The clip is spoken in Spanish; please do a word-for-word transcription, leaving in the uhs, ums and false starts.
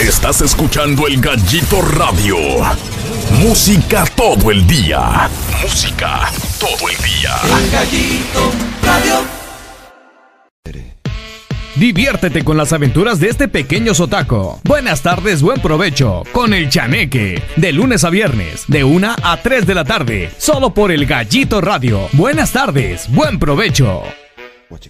Estás escuchando El Gallito Radio. Música todo el día. Música todo el día. El Gallito Radio. Diviértete con las aventuras de este pequeño zotaco. Buenas tardes, buen provecho con el Chaneque. De lunes a viernes, de una a tres de la tarde. Solo por El Gallito Radio. Buenas tardes, buen provecho.